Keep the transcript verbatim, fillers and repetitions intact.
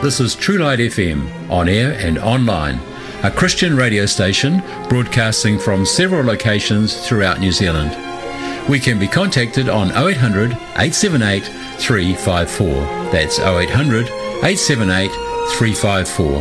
This is True Light F M, on air and online, a Christian radio station broadcasting from several locations throughout New Zealand. We can be contacted on oh eight hundred, eight seven eight, three five four. That's oh eight hundred, eight seven eight, three five four.